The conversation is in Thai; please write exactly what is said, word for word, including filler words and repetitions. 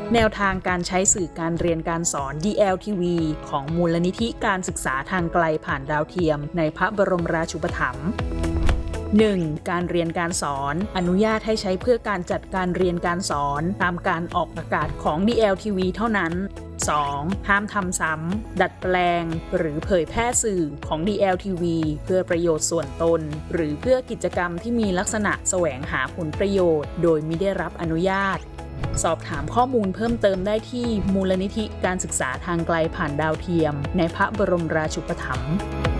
แนวทางการใช้สื่อการเรียนการสอน ดี แอล ที วี ของมูลนิธิการศึกษาทางไกลผ่านดาวเทียมในพระบรมราชูปถัมภ์ หนึ่ง. การเรียนการสอนอนุญาตให้ใช้เพื่อการจัดการเรียนการสอนตามการออกอากาศของ ดี แอล ที วี เท่านั้น สอง. ห้ามทำซ้ำดัดแปลงหรือเผยแพร่สื่อของ ดี แอล ที วี เพื่อประโยชน์ส่วนตนหรือเพื่อกิจกรรมที่มีลักษณะแสวงหาผลประโยชน์โดยมิได้รับอนุญาตสอบถามข้อมูลเพิ่มเติมได้ที่มูลนิธิการศึกษาทางไกลผ่านดาวเทียมในพระบรมราชูปถัมภ์